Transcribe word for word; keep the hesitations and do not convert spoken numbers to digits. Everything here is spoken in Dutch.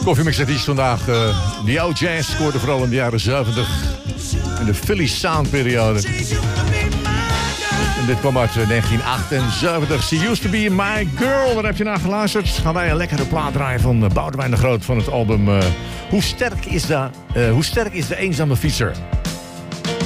Koffiemix vandaag. Uh, die oud jazz scoorde vooral in de jaren zeventig. In de Philly Sound periode. En dit kwam uit negentien achtenzeventig. She used to be my girl. Daar heb je naar geluisterd. Gaan wij een lekkere plaat draaien van Boudewijn de Groot van het album uh, Hoe sterk is de, uh, Hoe sterk is de eenzame fietser?